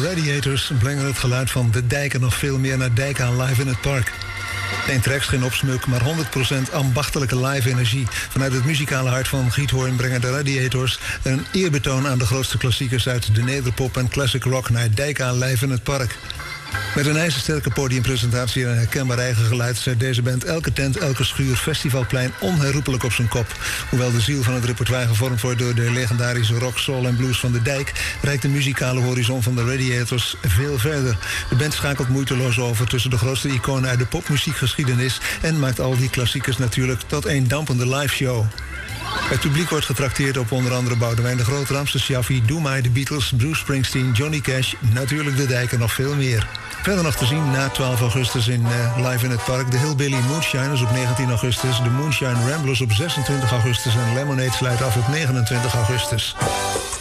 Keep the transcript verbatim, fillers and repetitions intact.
Radiators brengen het geluid van De Dijk en nog veel meer naar Dijk aan live in het park. Geen tracks, geen opsmuk, maar honderd procent ambachtelijke live energie. Vanuit het muzikale hart van Giethoorn brengen de Radiators een eerbetoon aan de grootste klassiekers uit de nederpop en classic rock naar Dijk aan live in het park. Met een ijzersterke podiumpresentatie en een herkenbaar eigen geluid zet deze band elke tent, elke schuur, festivalplein onherroepelijk op zijn kop. Hoewel de ziel van het repertoire gevormd wordt door de legendarische rock, soul en blues van De Dijk, reikt de muzikale horizon van de Radiators veel verder. De band schakelt moeiteloos over tussen de grootste iconen uit de popmuziekgeschiedenis en maakt al die klassiekers natuurlijk tot een dampende liveshow. Het publiek wordt getrakteerd op onder andere Boudewijn de Groot, Ramses Shaffi, Doe de Beatles, Bruce Springsteen, Johnny Cash, natuurlijk De Dijk en nog veel meer. Verder nog te zien na twaalf augustus in uh, live in het park de Hillbilly Moonshiners op negentien augustus, de Moonshine Ramblers op zesentwintig augustus en Lemonade sluit af op negenentwintig augustus.